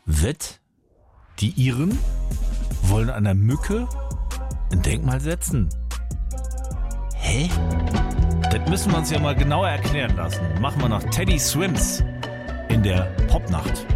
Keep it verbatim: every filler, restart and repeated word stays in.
Wett? Die Iren wollen einer Mücke ein Denkmal setzen? Hä? Das müssen wir uns ja mal genauer erklären lassen. Machen wir noch Teddy Swims in der Popnacht.